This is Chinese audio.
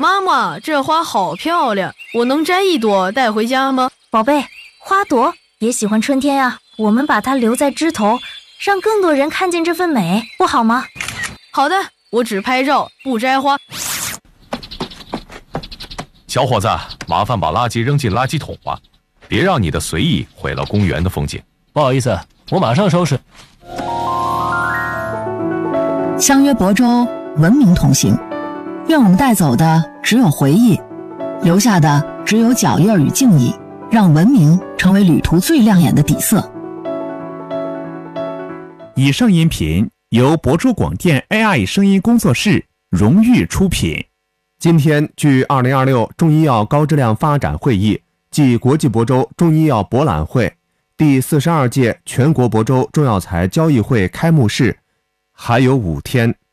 妈妈，这花好漂亮，我能摘一朵带回家吗？ 宝贝，花朵也喜欢春天呀，我们把它留在枝头，让更多人看见这份美，不好吗？ 好的，我只拍照，不摘花。 小伙子，麻烦把垃圾扔进垃圾桶吧，别让你的随意毁了公园的风景。 不好意思，我马上收拾。 相约亳州，文明同行。愿我们带走的只有回忆，留下的只有脚印与敬意，让文明成为旅途最亮眼的底色。 以上音频由亳州广电 AI 声音工作室荣誉出品。 今天距2026中医药高质量发展会议暨国际亳州中医药博览会第42届全国亳州中药材交易会开幕式还有5天。